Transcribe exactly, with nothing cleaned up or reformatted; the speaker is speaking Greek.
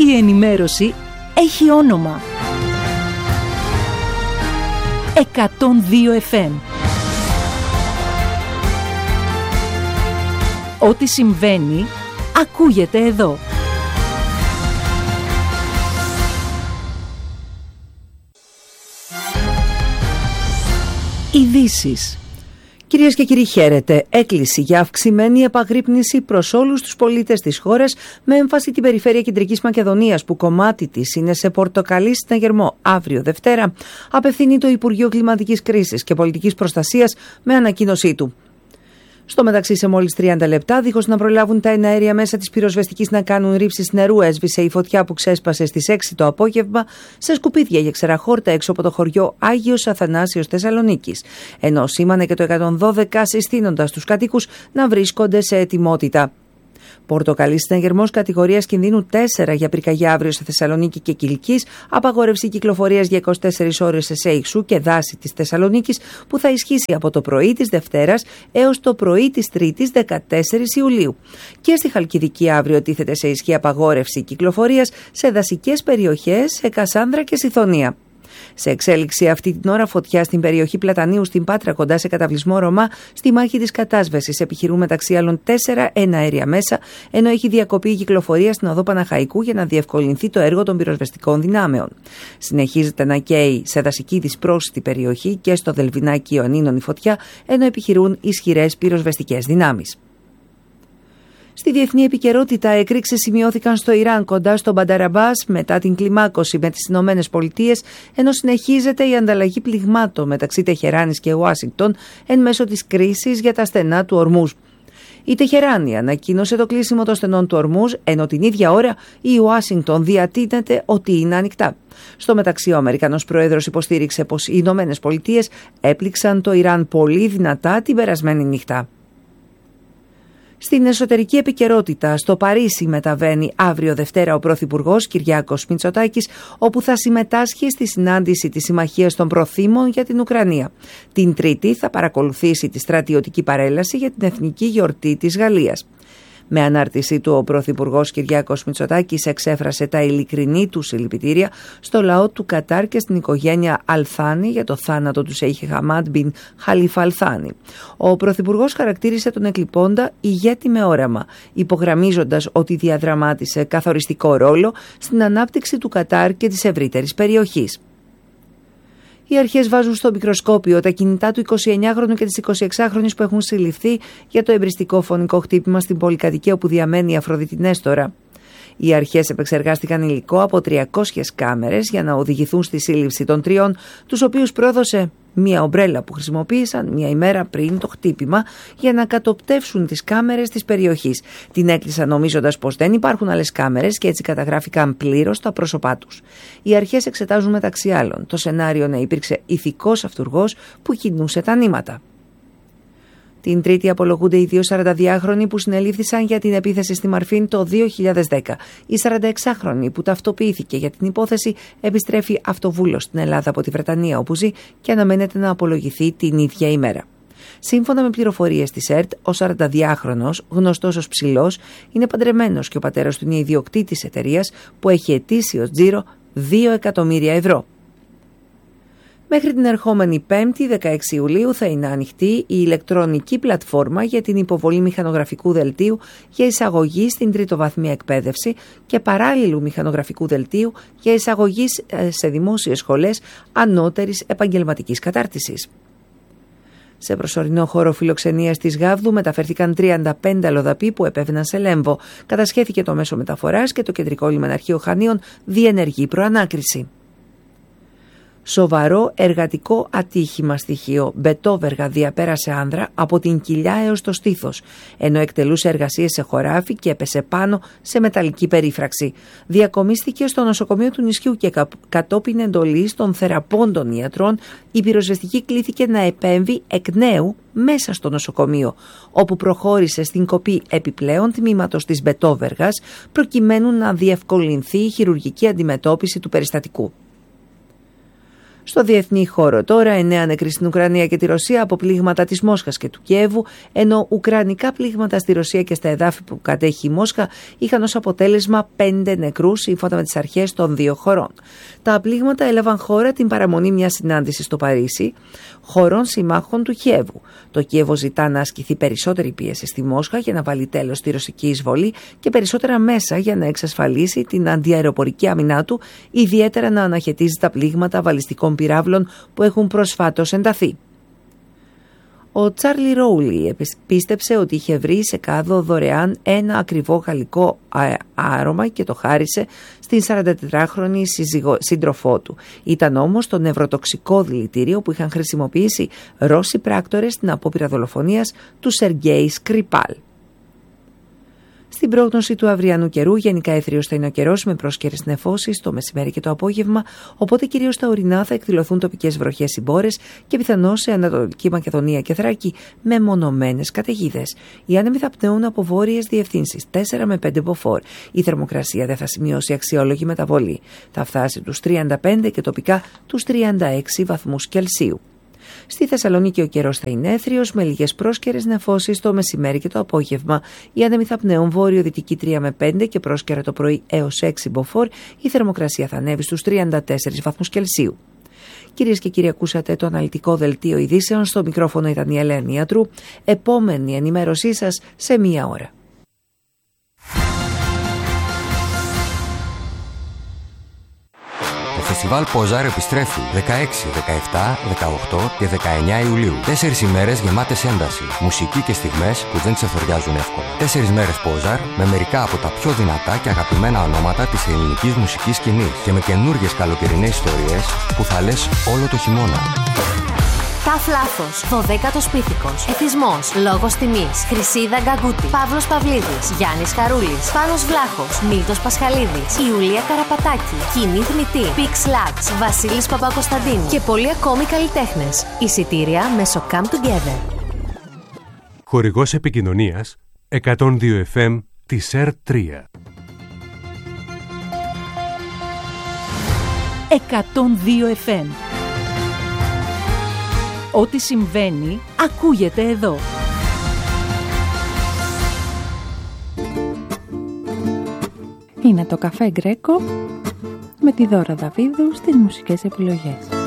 Η ενημέρωση έχει όνομα. εκατόν δύο εφ εμ. Ό,τι συμβαίνει, ακούγεται εδώ. Ειδήσεις. Κυρίες και κύριοι, χαίρετε. Έκκληση για αυξημένη επαγρύπνηση προς όλους τους πολίτες της χώρας, με έμφαση την περιφέρεια Κεντρικής Μακεδονίας, που κομμάτι της είναι σε πορτοκαλί συναγερμό. Αύριο Δευτέρα απευθύνει το Υπουργείο Κλιματικής Κρίσης και Πολιτικής Προστασίας με ανακοίνωσή του. Στο μεταξύ, σε μόλις τριάντα λεπτά, δίχως να προλάβουν τα εναέρια μέσα της πυροσβεστικής να κάνουν ρήψεις νερού, έσβησε η φωτιά που ξέσπασε στις έξι το απόγευμα σε σκουπίδια για ξεραχόρτα έξω από το χωριό Άγιος Αθανάσιος Θεσσαλονίκης, ενώ σήμανε και το εκατόν δώδεκα συστήνοντας τους κατοίκους να βρίσκονται σε ετοιμότητα. Πορτοκαλί συναγερμός κατηγορίας κινδύνου τέσσερα για πυρκαγιά αύριο σε Θεσσαλονίκη και Κιλκής, απαγόρευση κυκλοφορίας για είκοσι τέσσερις ώρες σε Σέιξου και δάση της Θεσσαλονίκης, που θα ισχύσει από το πρωί της Δευτέρας έως το πρωί της Τρίτης δεκατέσσερις Ιουλίου. Και στη Χαλκιδική αύριο τίθεται σε ισχύ απαγόρευση κυκλοφορίας σε δασικές περιοχές, σε Κασάνδρα και Σιθωνία. Σε εξέλιξη αυτή την ώρα, φωτιά στην περιοχή Πλατανίου στην Πάτρα, κοντά σε καταβλισμό Ρωμά, στη μάχη της κατάσβεσης. Επιχειρούν μεταξύ άλλων τέσσερα εναέρια μέσα, ενώ έχει διακοπεί η κυκλοφορία στην οδό Παναχαϊκού για να διευκολυνθεί το έργο των πυροσβεστικών δυνάμεων. Συνεχίζεται να καίει σε δασική δυσπρόσιτη περιοχή και στο Δελβινάκι Ιωαννίνων η φωτιά, ενώ επιχειρούν ισχυρές πυροσβεστικές δυνάμεις. Στη διεθνή επικαιρότητα, εκρήξεις σημειώθηκαν στο Ιράν κοντά στο Μπανταραμπάς μετά την κλιμάκωση με τις Ηνωμένες Πολιτείες, ενώ συνεχίζεται η ανταλλαγή πληγμάτων μεταξύ Τεχεράνης και Ουάσιγκτον εν μέσω της κρίσης για τα στενά του Ορμούζ. Η Τεχεράνη ανακοίνωσε το κλείσιμο των στενών του Ορμούζ, ενώ την ίδια ώρα η Ουάσιγκτον διατείνεται ότι είναι ανοιχτά. Στο μεταξύ, ο Αμερικανός Πρόεδρος υποστήριξε πως οι Ηνωμένες Πολιτείες έπληξαν το Ιράν πολύ δυνατά την περασμένη νύχτα. Στην εσωτερική επικαιρότητα, στο Παρίσι μεταβαίνει αύριο Δευτέρα ο Πρωθυπουργός Κυριάκος Μητσοτάκης, όπου θα συμμετάσχει στη συνάντηση της Συμμαχίας των Προθήμων για την Ουκρανία. Την Τρίτη θα παρακολουθήσει τη στρατιωτική παρέλαση για την εθνική γιορτή της Γαλλίας. Με ανάρτησή του, ο Πρωθυπουργός Κυριάκος Μητσοτάκης εξέφρασε τα ειλικρινή του συλληπιτήρια στο λαό του Κατάρ και στην οικογένεια Αλθάνη για το θάνατο του Σέιχ Χαμάντ μπιν Χαλίφα Αλθάνη. Ο Πρωθυπουργός χαρακτήρισε τον εκλειπώντα ηγέτη με όραμα, υπογραμμίζοντας ότι διαδραμάτισε καθοριστικό ρόλο στην ανάπτυξη του Κατάρ και της ευρύτερης περιοχής. Οι αρχές βάζουν στο μικροσκόπιο τα κινητά του εικοσιεννιάχρονου και της εικοσιεξάχρονης που έχουν συλληφθεί για το εμπριστικό φωνικό χτύπημα στην πολυκατοικία όπου διαμένει η Αφροδίτη Νέστορα. Οι αρχές επεξεργάστηκαν υλικό από τριακόσιες κάμερες για να οδηγηθούν στη σύλληψη των τριών, τους οποίους πρόδωσε μία ομπρέλα που χρησιμοποίησαν μία ημέρα πριν το χτύπημα για να κατοπτεύσουν τις κάμερες της περιοχής. Την έκλεισαν νομίζοντας πως δεν υπάρχουν άλλες κάμερες και έτσι καταγράφηκαν πλήρως τα πρόσωπά τους. Οι αρχές εξετάζουν μεταξύ άλλων το σενάριο να υπήρξε ηθικός αυτουργός που κινούσε τα νήματα. Την Τρίτη απολογούνται οι δύο σαρανταδυάχρονοι που συνελήφθησαν για την επίθεση στη Μαρφίν το δύο χιλιάδες δέκα. Η σαρανταεξάχρονη που ταυτοποιήθηκε για την υπόθεση επιστρέφει αυτοβούλος στην Ελλάδα από τη Βρετανία όπου ζει και αναμένεται να απολογηθεί την ίδια ημέρα. Σύμφωνα με πληροφορίες της ΕΡΤ, ο σαρανταδυάχρονος, γνωστός ως Ψηλός, είναι παντρεμένος και ο πατέρας του είναι ιδιοκτήτης εταιρείας που έχει ετήσιο τζίρο δύο εκατομμύρια ευρώ. Μέχρι την ερχόμενη Πέμπτη, δεκαέξι Ιουλίου, θα είναι ανοιχτή η ηλεκτρονική πλατφόρμα για την υποβολή μηχανογραφικού δελτίου για εισαγωγή στην τριτοβάθμια εκπαίδευση και παράλληλου μηχανογραφικού δελτίου για εισαγωγή σε δημόσιες σχολές ανώτερης επαγγελματικής κατάρτισης. Σε προσωρινό χώρο φιλοξενίας της Γάβδου μεταφέρθηκαν τριάντα πέντε αλλοδαποί που επέβαιναν σε Λέμβο. Κατασχέθηκε το μέσο μεταφοράς και το κεντρικό λιμεναρχείο Χανίων διενεργεί προανάκριση. Σοβαρό εργατικό ατύχημα στοιχείο. Μπετόβεργα διαπέρασε άνδρα από την κοιλιά έως το στήθος, ενώ εκτελούσε εργασίες σε χωράφι και έπεσε πάνω σε μεταλλική περίφραξη. Διακομίστηκε στο νοσοκομείο του νησιού και κατόπιν εντολής των θεραπώντων ιατρών, η πυροσβεστική κλήθηκε να επέμβει εκ νέου μέσα στο νοσοκομείο, όπου προχώρησε στην κοπή επιπλέον τμήματος της Μπετόβεργας, προκειμένου να διευκολυνθεί η χειρουργική αντιμετώπιση του περιστατικού. Στο διεθνή χώρο τώρα, εννέα νεκροί στην Ουκρανία και τη Ρωσία από πλήγματα της Μόσχας και του Κιέβου, ενώ ουκρανικά πλήγματα στη Ρωσία και στα εδάφη που κατέχει η Μόσχα είχαν ως αποτέλεσμα πέντε νεκρούς σύμφωνα με τις αρχές των δύο χωρών. Τα πλήγματα έλαβαν χώρα την παραμονή μιας συνάντησης στο Παρίσι χωρών συμμάχων του Κιέβου. Το Κιέβο ζητά να ασκηθεί περισσότερη πίεση στη Μόσχα για να βάλει τέλος στη ρωσική εισβολή και περισσότερα μέσα για να εξασφαλίσει την αντιαεροπορική άμυνά του, ιδιαίτερα να αναχαιτίζει τα πλήγματα βαλιστικών πυράβλων που έχουν προσφάτως ενταθεί. Ο Τσάρλι Ρόουλι πίστεψε ότι είχε βρει σε κάδο δωρεάν ένα ακριβό γαλλικό άρωμα και το χάρισε στην σαραντατετράχρονη σύντροφό του. Ήταν όμως το νευροτοξικό δηλητήριο που είχαν χρησιμοποιήσει Ρώσοι πράκτορες στην απόπειρα δολοφονίας του Σεργέη Σκρυπάλ. Στην πρόγνωση του αυριανού καιρού, γενικά έθριος θα είναι ο καιρός με πρόσκαιρες νεφώσεις το μεσημέρι και το απόγευμα, οπότε κυρίως στα ορεινά θα εκδηλωθούν τοπικές βροχές ή μπόρες και πιθανώς σε Ανατολική Μακεδονία και Θράκη με μονομένες καταιγίδες. Οι άνεμοι θα πνέουν από βόρειες διευθύνσεις τέσσερα με πέντε μποφόρ. Η θερμοκρασία δεν θα σημειώσει αξιόλογη μεταβολή. Θα φτάσει τους τριάντα πέντε και τοπικά τους τριάντα έξι βαθμούς Κελσίου. Στη Θεσσαλονίκη ο καιρός θα είναι έθριος με λίγες πρόσκαιρες νεφώσεις το μεσημέρι και το απόγευμα. Οι άνεμοι θα πνέουν βόρειο-δυτική τρία με πέντε και πρόσκαιρα το πρωί έως έξι μποφόρ. Η θερμοκρασία θα ανέβει στους τριάντα τέσσερις βαθμούς Κελσίου. Κυρίες και κύριοι, ακούσατε το αναλυτικό δελτίο ειδήσεων. Στο μικρόφωνο ήταν η Ελένη Ιατρού. Επόμενη ενημέρωσή σας σε μία ώρα. Το φεστιβάλ Πόζαρ επιστρέφει δεκαέξι, δεκαεπτά, δεκαοκτώ και δεκαεννιά Ιουλίου. Τέσσερις ημέρες γεμάτες ένταση, μουσική και στιγμές που δεν ξεφοριάζουν εύκολα. Τέσσερις μέρες Πόζαρ με μερικά από τα πιο δυνατά και αγαπημένα ονόματα της ελληνικής μουσικής σκηνής και με καινούργιες καλοκαιρινές ιστορίες που θα λες όλο το χειμώνα. Ταφ Λάθος, δωδέκατος Πίθηκος, Εθισμός, Λόγος Τιμής, Χρυσίδα Γκαγκούτη, Παύλος Παυλίδης, Γιάννης Χαρούλης, Πάνος Βλάχος, Μίλτος Πασχαλίδης, Ιουλία Καραπατάκη, Κοινή Θνητή, Πίξ Λάτς, Βασίλης Παπακοσταντίνου και πολλοί ακόμη καλλιτέχνες. Εισιτήρια μέσω Come Together. Χορηγός επικοινωνίας εκατόν δύο εφ εμ της ΕΡ τρία. εκατόν δύο εφ εμ. Ό,τι συμβαίνει, ακούγεται εδώ. Είναι το Καφέ Γκρέκο με τη Δώρα Δαβίδου στις μουσικές επιλογές.